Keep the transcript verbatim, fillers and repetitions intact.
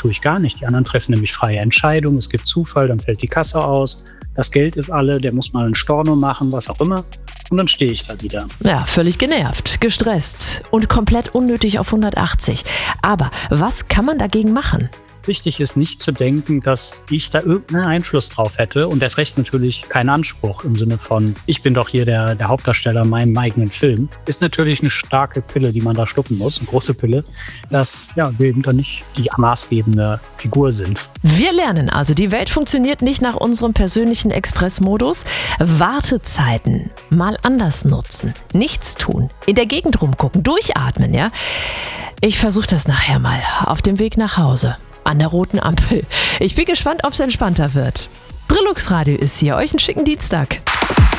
tue ich gar nicht. Die anderen treffen nämlich freie Entscheidungen. Es gibt Zufall, dann fällt die Kasse aus. Das Geld ist alle, der muss mal einen Storno machen, was auch immer. Und dann stehe ich da wieder. Ja, völlig genervt, gestresst und komplett unnötig auf hundertachtzig. Aber was kann man dagegen machen? Wichtig ist nicht zu denken, dass ich da irgendeinen Einfluss drauf hätte und erst recht natürlich keinen Anspruch im Sinne von, ich bin doch hier der, der Hauptdarsteller in meinem eigenen Film. Ist natürlich eine starke Pille, die man da schlucken muss, eine große Pille, dass ja, wir eben dann nicht die maßgebende Figur sind. Wir lernen also, die Welt funktioniert nicht nach unserem persönlichen Expressmodus. Wartezeiten mal anders nutzen, nichts tun, in der Gegend rumgucken, durchatmen, ja. Ich versuche das nachher mal auf dem Weg nach Hause. An der roten Ampel. Ich bin gespannt, ob es entspannter wird. Brillux Radio ist hier. Euch einen schicken Dienstag.